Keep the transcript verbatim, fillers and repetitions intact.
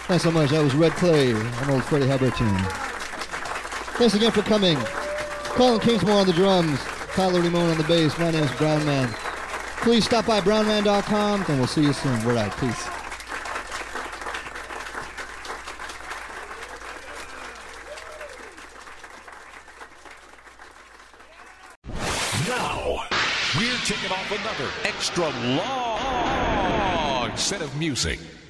Thanks so much. That was Red Clay, an old Freddie Hubbard tune. Thanks again for coming. Colin Kingsmore on the drums, Tyler Ramone on the bass. My name's Brown Man. Please stop by brown man dot com, and we'll see you soon. We're out. Peace. Now, we're taking off another extra long set of music.